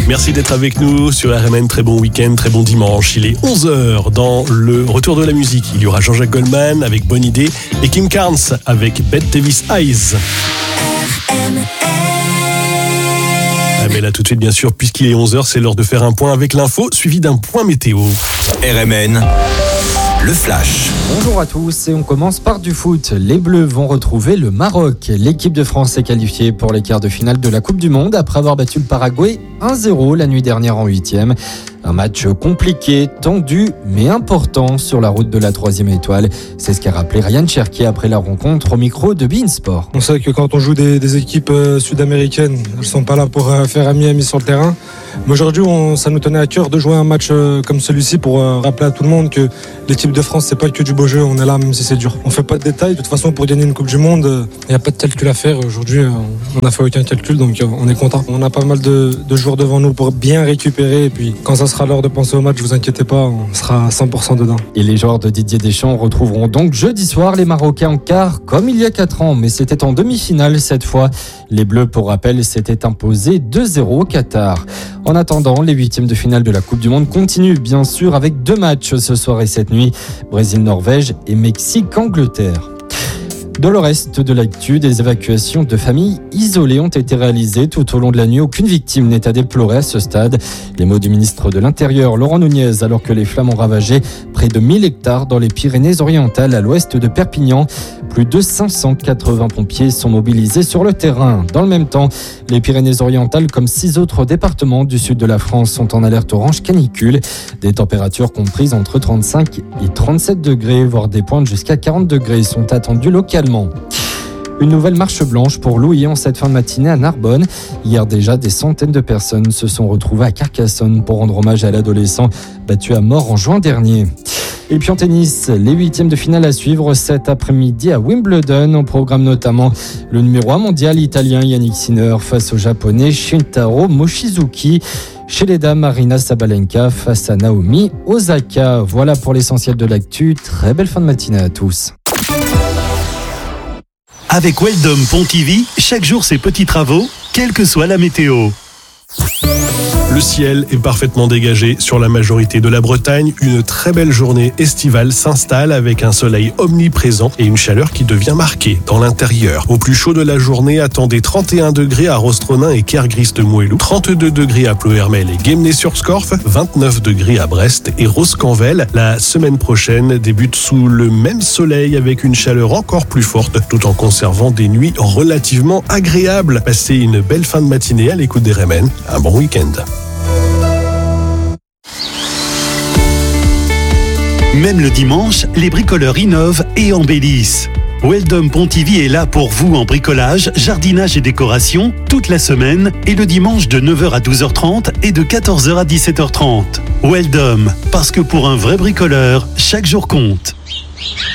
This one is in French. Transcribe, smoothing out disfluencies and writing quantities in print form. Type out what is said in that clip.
Merci d'être avec nous sur RMN. Très bon week-end, très bon dimanche. Il est 11h dans le retour de la musique. Il y aura Jean-Jacques Goldman avec Bonne Idée et Kim Carnes avec Bette Davis Eyes. Mais là tout de suite bien sûr, puisqu'il est 11h, c'est l'heure de faire un point avec l'info suivi d'un point météo. RMN, le flash. Bonjour à tous et on commence par du foot. Les Bleus vont retrouver le Maroc. L'équipe de France est qualifiée pour les quarts de finale de la Coupe du Monde après avoir battu le Paraguay 1-0 la nuit dernière en 8e. Un match compliqué, tendu, mais important sur la route de la 3e étoile. C'est ce qu'a rappelé Ryan Cherki après la rencontre au micro de beIN Sport. On sait que quand on joue des équipes sud-américaines, elles ne sont pas là pour faire ami sur le terrain. Mais aujourd'hui, ça nous tenait à cœur de jouer un match comme celui-ci pour rappeler à tout le monde que l'équipe de France, c'est pas que du beau jeu. On est là même si c'est dur. On fait pas de détails. De toute façon, pour gagner une Coupe du Monde, il n'y a pas de calcul à faire. Aujourd'hui, on n'a fait aucun calcul, donc on est content. On a pas mal de joueurs devant nous pour bien récupérer. Et puis, quand ça sera l'heure de penser au match, vous inquiétez pas, on sera à 100% dedans. Et les joueurs de Didier Deschamps retrouveront donc jeudi soir les Marocains en quart, comme il y a 4 ans, mais c'était en demi-finale cette fois. Les Bleus, pour rappel, s'étaient imposés 2-0 au Qatar. En attendant, les 8e de finale de la Coupe du Monde continuent bien sûr avec 2 matchs ce soir et cette nuit, Brésil-Norvège et Mexique-Angleterre. Dans le reste de l'actu, des évacuations de familles isolées ont été réalisées tout au long de la nuit. Aucune victime n'est à déplorer à ce stade. Les mots du ministre de l'Intérieur, Laurent Nunez, alors que les flammes ont ravagé près de 1000 hectares dans les Pyrénées-Orientales à l'ouest de Perpignan. Plus de 580 pompiers sont mobilisés sur le terrain. Dans le même temps, les Pyrénées-Orientales, comme 6 autres départements du sud de la France, sont en alerte orange canicule. Des températures comprises entre 35 et 37 degrés, voire des pointes jusqu'à 40 degrés sont attendues localement. Une nouvelle marche blanche pour Louis en cette fin de matinée à Narbonne. Hier déjà, des centaines de personnes se sont retrouvées à Carcassonne pour rendre hommage à l'adolescent battu à mort en juin dernier. Et puis en tennis, les 8e de finale à suivre cet après-midi à Wimbledon. On programme notamment le numéro 1 mondial italien Yannick Sinner face au japonais Shintaro Mochizuki. Chez les dames, Arina Sabalenka face à Naomi Osaka. Voilà pour l'essentiel de l'actu. Très belle fin de matinée à tous. Avec Weldom Pontivy, chaque jour ses petits travaux, quelle que soit la météo. Le ciel est parfaitement dégagé sur la majorité de la Bretagne. Une très belle journée estivale s'installe avec un soleil omniprésent et une chaleur qui devient marquée dans l'intérieur. Au plus chaud de la journée, attendez 31 degrés à Rostronin et Kergrist-Moellou, 32 degrés à Ploërmel et Guémené-sur-Scorff, 29 degrés à Brest et Roscanvel. La semaine prochaine débute sous le même soleil avec une chaleur encore plus forte tout en conservant des nuits relativement agréables. Passez une belle fin de matinée à l'écoute des RMN. Un bon week-end. Même le dimanche, les bricoleurs innovent et embellissent. Weldom Pontivy est là pour vous en bricolage, jardinage et décoration toute la semaine et le dimanche de 9h à 12h30 et de 14h à 17h30. Weldom, parce que pour un vrai bricoleur, chaque jour compte.